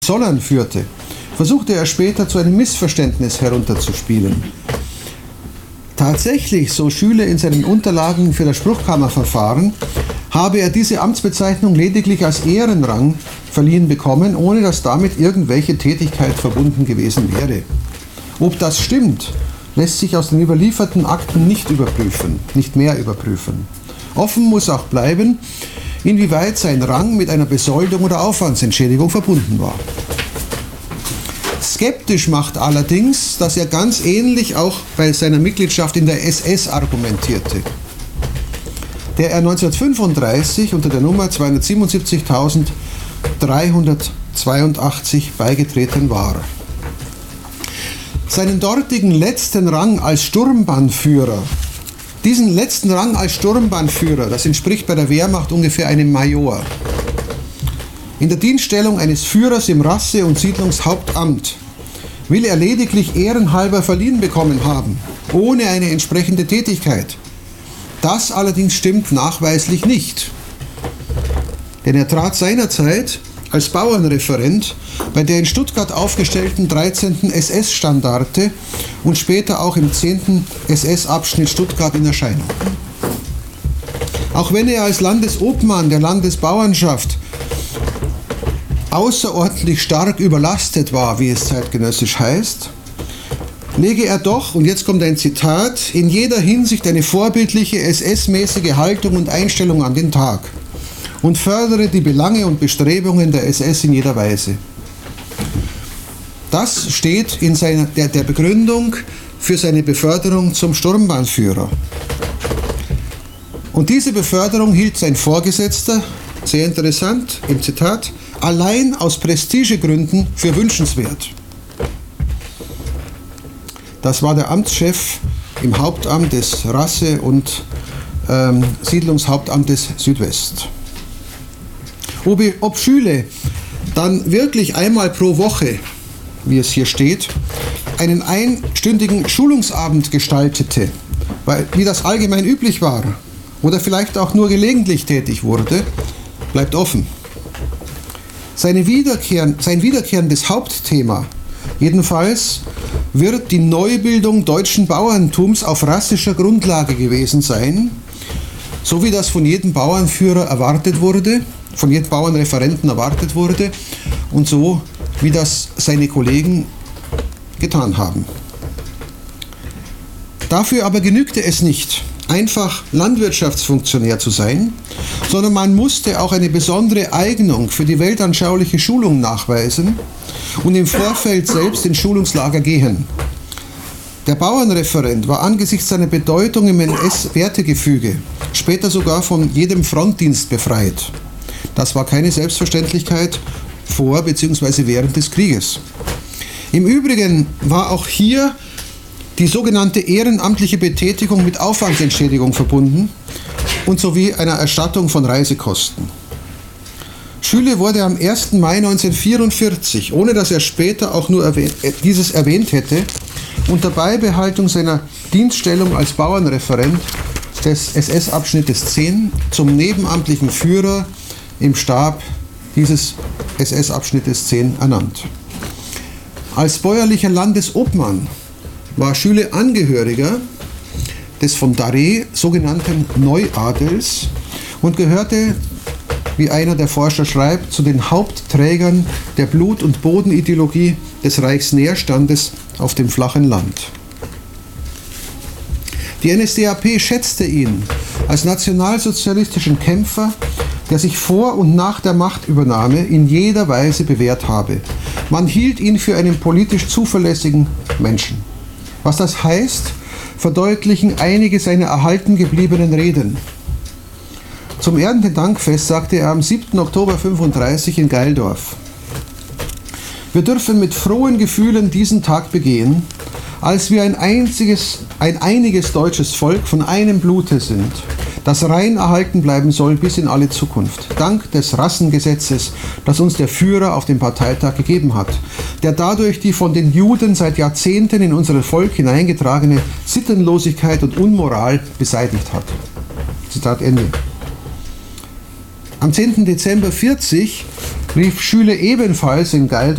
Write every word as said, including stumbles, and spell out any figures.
Zollern führte, versuchte er später zu einem Missverständnis herunterzuspielen. Tatsächlich, so Schüle in seinen Unterlagen für das Spruchkammerverfahren, habe er diese Amtsbezeichnung lediglich als Ehrenrang verliehen bekommen, ohne dass damit irgendwelche Tätigkeit verbunden gewesen wäre. Ob das stimmt, lässt sich aus den überlieferten Akten nicht überprüfen, nicht mehr überprüfen. Offen muss auch bleiben, inwieweit sein Rang mit einer Besoldung oder Aufwandsentschädigung verbunden war. Skeptisch macht allerdings, dass er ganz ähnlich auch bei seiner Mitgliedschaft in der S S argumentierte, der er neunzehnhundertfünfunddreißig unter der Nummer zweihundertsiebenundsiebzigtausenddreihundertzweiundachtzig beigetreten war. Seinen dortigen letzten Rang als Sturmbannführer, diesen letzten Rang als Sturmbannführer, das entspricht bei der Wehrmacht ungefähr einem Major, in der Dienststellung eines Führers im Rasse- und Siedlungshauptamt, will er lediglich ehrenhalber verliehen bekommen haben, ohne eine entsprechende Tätigkeit. Das allerdings stimmt nachweislich nicht, denn er trat seinerzeit als Bauernreferent bei der in Stuttgart aufgestellten dreizehnten S S-Standarte und später auch im zehnten S S-Abschnitt Stuttgart in Erscheinung. Auch wenn er als Landesobmann der Landesbauernschaft außerordentlich stark überlastet war, wie es zeitgenössisch heißt, lege er doch, und jetzt kommt ein Zitat, in jeder Hinsicht eine vorbildliche S S-mäßige Haltung und Einstellung an den Tag und fördere die Belange und Bestrebungen der S S in jeder Weise. Das steht in seiner, der, der Begründung für seine Beförderung zum Sturmbannführer. Und diese Beförderung hielt sein Vorgesetzter, sehr interessant, im Zitat, allein aus Prestigegründen für wünschenswert. Das war der Amtschef im Hauptamt des Rasse- und ähm, Siedlungshauptamtes Südwest. Ob, ob Schüle dann wirklich einmal pro Woche, wie es hier steht, einen einstündigen Schulungsabend gestaltete, weil, wie das allgemein üblich war, oder vielleicht auch nur gelegentlich tätig wurde, bleibt offen. Seine Wiederkehr, sein wiederkehrendes Hauptthema jedenfalls wird die Neubildung deutschen Bauerntums auf rassischer Grundlage gewesen sein, so wie das von jedem Bauernführer erwartet wurde, von jedem Bauernreferenten erwartet wurde und so wie das seine Kollegen getan haben. Dafür aber genügte es nicht, einfach Landwirtschaftsfunktionär zu sein, sondern man musste auch eine besondere Eignung für die weltanschauliche Schulung nachweisen und im Vorfeld selbst in Schulungslager gehen. Der Bauernreferent war angesichts seiner Bedeutung im N S-Wertegefüge später sogar von jedem Frontdienst befreit. Das war keine Selbstverständlichkeit vor bzw. während des Krieges. Im Übrigen war auch hier die sogenannte ehrenamtliche Betätigung mit Aufwandsentschädigung verbunden und sowie einer Erstattung von Reisekosten. Schüle wurde am ersten Mai neunzehnhundertvierundvierzig, ohne dass er später auch nur erwähnt, äh, dieses erwähnt hätte, unter Beibehaltung seiner Dienststellung als Bauernreferent des S S-Abschnittes zehn zum nebenamtlichen Führer im Stab dieses S S-Abschnittes zehn ernannt. Als bäuerlicher Landesobmann war Schüle Angehöriger des von Darré sogenannten Neuadels und gehörte, wie einer der Forscher schreibt, zu den Hauptträgern der Blut- und Bodenideologie des Reichsnährstandes auf dem flachen Land. Die N S D A P schätzte ihn als nationalsozialistischen Kämpfer, der sich vor und nach der Machtübernahme in jeder Weise bewährt habe. Man hielt ihn für einen politisch zuverlässigen Menschen. Was das heißt, verdeutlichen einige seiner erhalten gebliebenen Reden. Zum Erntedankfest sagte er am siebten Oktober fünfunddreißig in Geildorf: Wir dürfen mit frohen Gefühlen diesen Tag begehen, als wir ein einziges, ein einiges deutsches Volk von einem Blute sind, das rein erhalten bleiben soll bis in alle Zukunft, dank des Rassengesetzes, das uns der Führer auf dem Parteitag gegeben hat, der dadurch die von den Juden seit Jahrzehnten in unser Volk hineingetragene Sittenlosigkeit und Unmoral beseitigt hat. Zitat Ende. Am zehnten Dezember vierzig rief Schüle ebenfalls in Geildorf